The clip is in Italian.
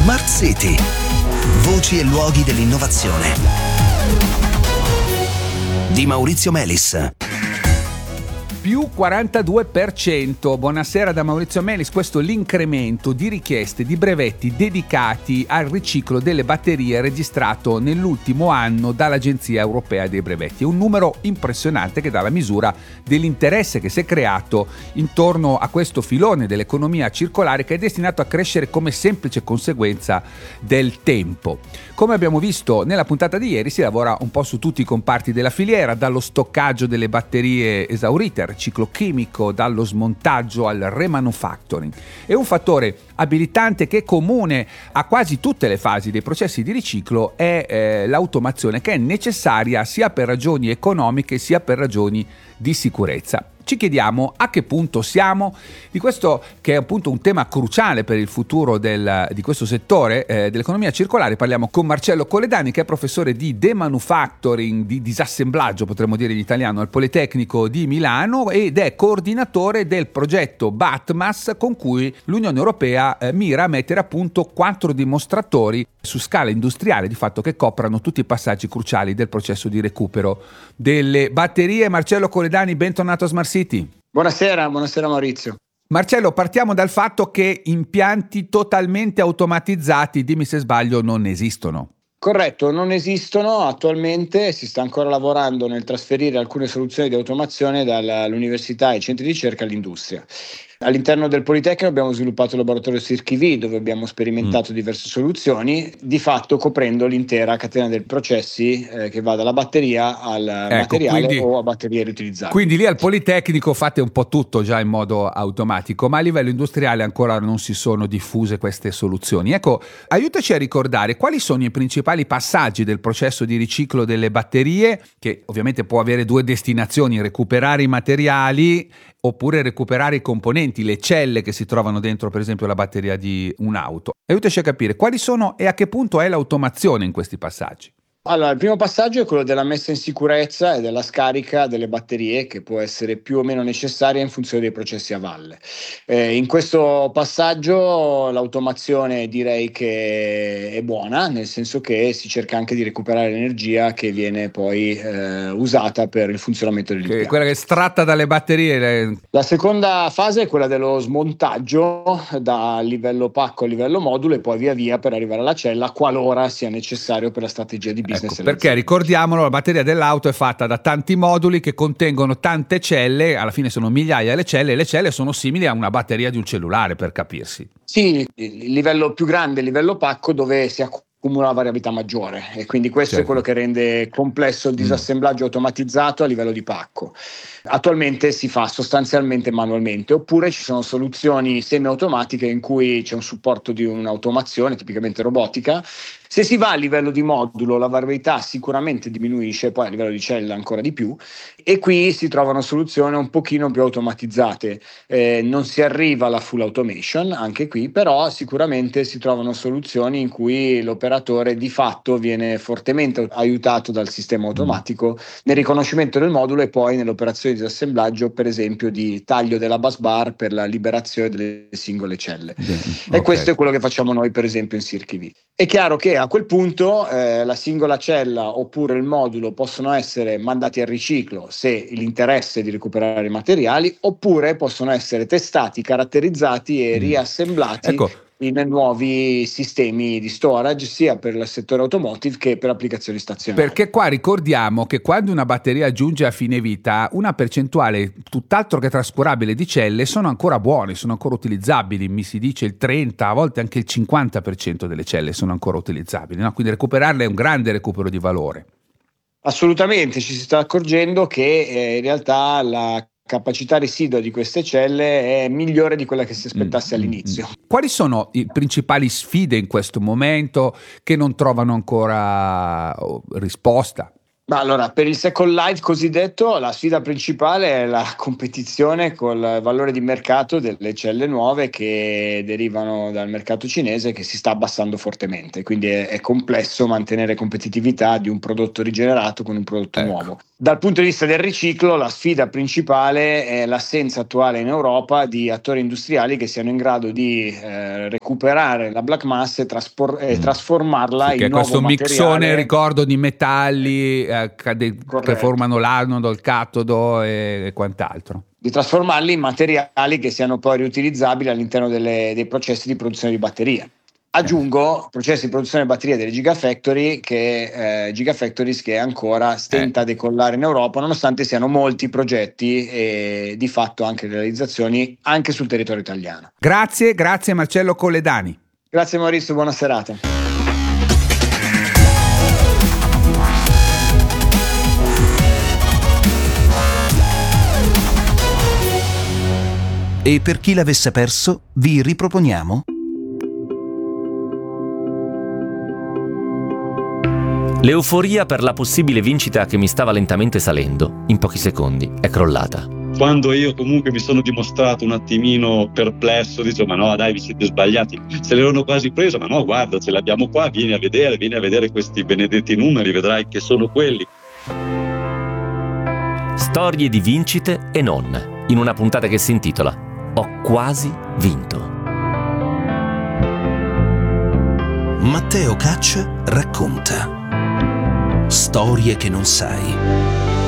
Smart City. Voci e luoghi dell'innovazione. Di Maurizio Melis. Più 42%. Buonasera da Maurizio Melis. Questo è l'incremento di richieste di brevetti dedicati al riciclo delle batterie registrato nell'ultimo anno dall'Agenzia Europea dei Brevetti. È un numero impressionante che dà la misura dell'interesse che si è creato intorno a questo filone dell'economia circolare, che è destinato a crescere come semplice conseguenza del tempo. Come abbiamo visto nella puntata di ieri, si lavora un po' su tutti i comparti della filiera, dallo stoccaggio delle batterie esaurite, ciclo chimico, dallo smontaggio al remanufacturing. È un fattore abilitante che è comune a quasi tutte le fasi dei processi di riciclo è l'automazione, che è necessaria sia per ragioni economiche sia per ragioni di sicurezza. Ci chiediamo a che punto siamo di questo, che è appunto un tema cruciale per il futuro di questo settore dell'economia circolare. Parliamo con Marcello Colledani, che è professore di demanufacturing, di disassemblaggio potremmo dire in italiano, al Politecnico di Milano, ed è coordinatore del progetto BATMAS, con cui l'Unione Europea mira a mettere a punto 4 dimostratori su scala industriale, di fatto, che coprano tutti i passaggi cruciali del processo di recupero delle batterie. Marcello Colledani, bentornato a Smart City. Buonasera Maurizio. Marcello, partiamo dal fatto che impianti totalmente automatizzati, dimmi se sbaglio, non esistono. Corretto, non esistono attualmente, si sta ancora lavorando nel trasferire alcune soluzioni di automazione dall'università ai centri di ricerca all'industria. All'interno del Politecnico abbiamo sviluppato il laboratorio CircuitVi, dove abbiamo sperimentato diverse soluzioni, di fatto coprendo l'intera catena dei processi che va dalla batteria al materiale o a batterie riutilizzabili. Quindi lì al Politecnico fate un po' tutto già in modo automatico, ma a livello industriale ancora non si sono diffuse queste soluzioni. Ecco, aiutaci a ricordare quali sono i principali passaggi del processo di riciclo delle batterie, che ovviamente può avere 2 destinazioni: recuperare i materiali oppure recuperare i componenti, le celle che si trovano dentro per esempio la batteria di un'auto. Aiutaci a capire quali sono e a che punto è l'automazione in questi passaggi. Allora, il primo passaggio è quello della messa in sicurezza e della scarica delle batterie, che può essere più o meno necessaria in funzione dei processi a valle. In questo passaggio l'automazione direi che è buona, nel senso che si cerca anche di recuperare l'energia che viene poi usata per il funzionamento dell'impianto. Quella che è estratta dalle batterie. La seconda fase è quella dello smontaggio da livello pacco a livello modulo, e poi via via per arrivare alla cella, qualora sia necessario per la strategia di business. Ecco, perché ricordiamolo, la batteria dell'auto è fatta da tanti moduli che contengono tante celle, alla fine sono migliaia le celle, e le celle sono simili a una batteria di un cellulare, per capirsi. Sì, il livello più grande è il livello pacco, dove si accumula una variabilità maggiore, e quindi questo è quello che rende complesso il disassemblaggio automatizzato a livello di pacco. Attualmente si fa sostanzialmente manualmente, oppure ci sono soluzioni semi-automatiche in cui c'è un supporto di un'automazione tipicamente robotica. Se si va a livello di modulo, la variabilità sicuramente diminuisce, poi a livello di cella ancora di più, e qui si trovano soluzioni un pochino più automatizzate. Non si arriva alla full automation anche qui, però sicuramente si trovano soluzioni in cui l'operatore di fatto viene fortemente aiutato dal sistema automatico nel riconoscimento del modulo e poi nell'operazione di disassemblaggio, per esempio di taglio della bus bar per la liberazione delle singole celle. E questo è quello che facciamo noi per esempio in CircuitVi. È chiaro che a quel punto la singola cella oppure il modulo possono essere mandati al riciclo se l'interesse è di recuperare i materiali, oppure possono essere testati, caratterizzati e riassemblati in nuovi sistemi di storage, sia per il settore automotive che per applicazioni stazionarie. Perché qua ricordiamo che quando una batteria giunge a fine vita, una percentuale tutt'altro che trascurabile di celle sono ancora buone, sono ancora utilizzabili. Mi si dice il 30, a volte anche il 50% delle celle sono ancora utilizzabili, no? Quindi recuperarle è un grande recupero di valore. Assolutamente, ci si sta accorgendo che in realtà la capacità residua di queste celle è migliore di quella che si aspettasse all'inizio. Quali sono le principali sfide in questo momento che non trovano ancora risposta? Ma allora, per il Second Life cosiddetto, la sfida principale è la competizione col valore di mercato delle celle nuove che derivano dal mercato cinese, che si sta abbassando fortemente, quindi è complesso mantenere competitività di un prodotto rigenerato con un prodotto nuovo. Dal punto di vista del riciclo, la sfida principale è l'assenza attuale in Europa di attori industriali che siano in grado di recuperare la black mass e trasformarla in nuovo questo materiale. mixone, ricordo, di metalli che formano l'anodo, il catodo e quant'altro. Di trasformarli in materiali che siano poi riutilizzabili all'interno dei processi di produzione di batterie. Aggiungo processi di produzione di batterie delle Gigafactories che ancora stenta a decollare in Europa, nonostante siano molti progetti e di fatto anche realizzazioni anche sul territorio italiano. Grazie Marcello Colledani. Grazie Maurizio, buona serata. E per chi l'avesse perso, vi riproponiamo l'euforia per la possibile vincita che mi stava lentamente salendo, in pochi secondi è crollata. Quando io comunque mi sono dimostrato un attimino perplesso, dicevo ma no dai, vi siete sbagliati, se l'erano quasi preso, ma no guarda ce l'abbiamo qua, vieni a vedere questi benedetti numeri, vedrai che sono quelli. Storie di vincite e non, in una puntata che si intitola Ho quasi vinto. Matteo Caccia racconta storie che non sai.